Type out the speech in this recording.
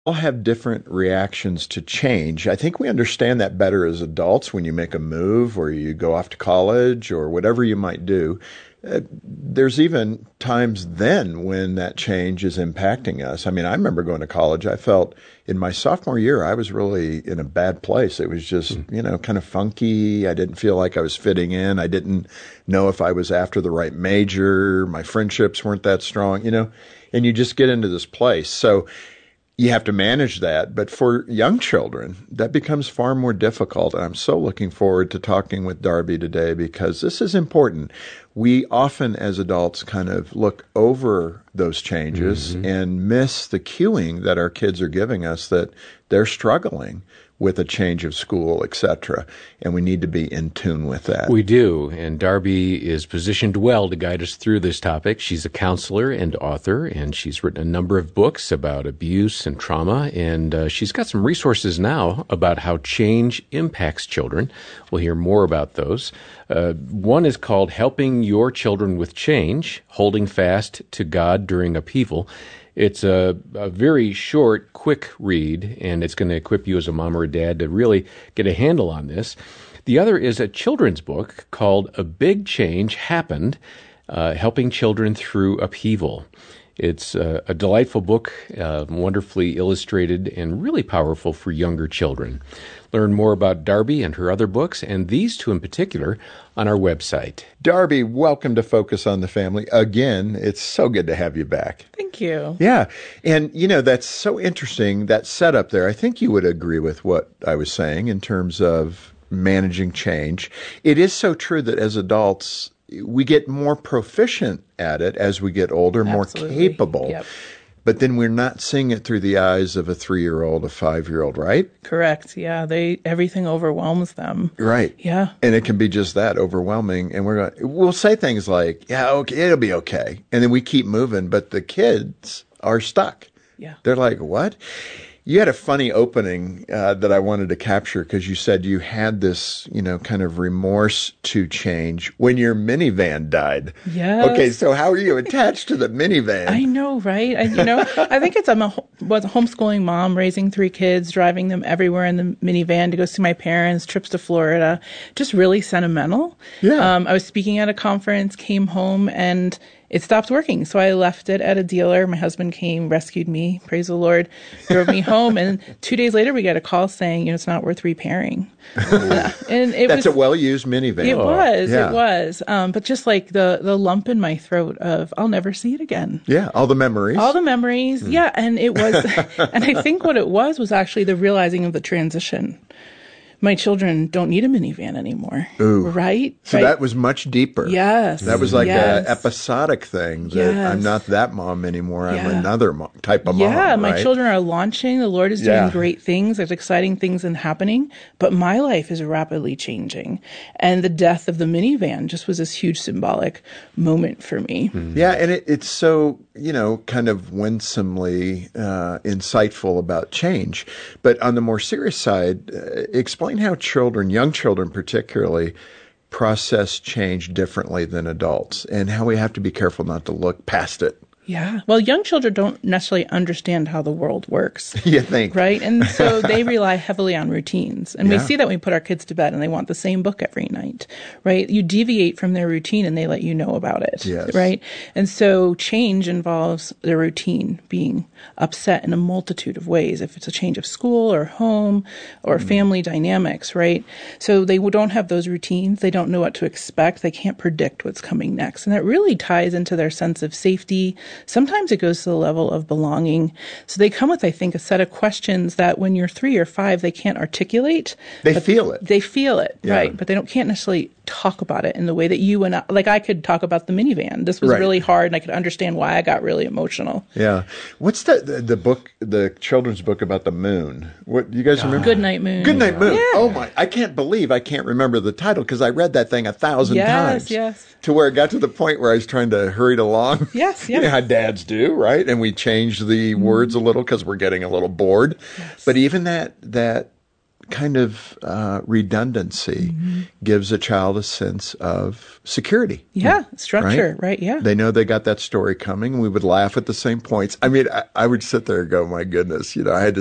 all have different reactions to change. I think we understand that better as adults when you make a move or you go off to college or whatever you might do. There's even times then when that change is impacting us. I mean, I remember going to college. I felt in my sophomore year, I was really in a bad place. It was just, kind of funky. I didn't feel like I was fitting in. I didn't know if I was after the right major. My friendships weren't that strong, and you just get into this place. So you have to manage that. But for young children, that becomes far more difficult. And I'm so looking forward to talking with Darby today because this is important. We often, as adults, kind of look over those changes and miss the cueing that our kids are giving us that they're struggling with a change of school, etc. And we need to be in tune with that. We do, and Darby is positioned well to guide us through this topic. She's a counselor and author, and she's written a number of books about abuse and trauma, and she's got some resources now about how change impacts children. We'll hear more about those. One is called Helping Your Children with Change, Holding Fast to God During Upheaval. It's a very short, quick read, and it's going to equip you as a mom or a dad to really get a handle on this. The other is a children's book called A Big Change Happened, Helping Children Through Upheaval. It's a delightful book, wonderfully illustrated, and really powerful for younger children. Learn more about Darby and her other books, and these two in particular, on our website. Darby, welcome to Focus on the Family. Again, it's so good to have you back. Thank you. Yeah. And, that's so interesting, that setup there. I think you would agree with what I was saying in terms of managing change. It is so true that as adults, we get more proficient at it as we get older, Absolutely. More capable. Yep. But then we're not seeing it through the eyes of a 3-year-old, a 5-year-old, right? Correct. Yeah. Everything overwhelms them. Right. Yeah. And it can be just that, overwhelming. And we'll say things like, yeah, okay, it'll be okay. And then we keep moving, but the kids are stuck. Yeah. They're like, what? You had a funny opening that I wanted to capture because you said you had this, kind of remorse to change when your minivan died. Yes. Okay, so how are you attached to the minivan? I know, right? I think was a homeschooling mom, raising 3 kids, driving them everywhere in the minivan to go see my parents, trips to Florida, just really sentimental. Yeah. I was speaking at a conference, came home, and it stopped working. So I left it at a dealer. My husband came, rescued me, praise the Lord, drove me home. And 2 days later, we got a call saying, it's not worth repairing. And That's a well-used minivan. It was, yeah. It was. But just like the lump in my throat of, I'll never see it again. Yeah, all the memories. Yeah. And it was, and I think what it was actually the realizing of the transition. My children don't need a minivan anymore. Ooh. Right? So right? that was much deeper. Yes. That was like an episodic thing. That I'm not that mom anymore. I'm another type of mom. Yeah, my right? children are launching. The Lord is doing great things. There's exciting things happening. But my life is rapidly changing. And the death of the minivan just was this huge symbolic moment for me. Mm-hmm. Yeah, and it's so, kind of winsomely insightful about change. But on the more serious side, explain how children, young children particularly, process change differently than adults and how we have to be careful not to look past it. Yeah. Well, young children don't necessarily understand how the world works. You think. Right? And so they rely heavily on routines. And we see that when we put our kids to bed and they want the same book every night, right? You deviate from their routine and they let you know about it, right? And so change involves their routine being upset in a multitude of ways. If it's a change of school or home or family dynamics, right? So they don't have those routines. They don't know what to expect. They can't predict what's coming next. And that really ties into their sense of safety. Sometimes it goes to the level of belonging. So they come with, I think, a set of questions that when you're 3 or 5, they can't articulate. They feel it. They feel it, right? But they can't necessarily talk about it in the way that you and I could talk about the minivan. This was really hard, and I could understand why I got really emotional. Yeah. What's the book, the children's book about the moon? What do you guys remember? Goodnight Moon. Goodnight Moon. Yeah. Oh my! I can't believe I can't remember the title because I read that thing 1,000 times. Yes. To where it got to the point where I was trying to hurry it along. Yes. You know how dads do, right? And we change the words a little because we're getting a little bored. Yes. But even that kind of redundancy gives a child a sense of security. Yeah, structure, right? Yeah. They know they got that story coming. We would laugh at the same points. I mean, I would sit there and go, my goodness, I had to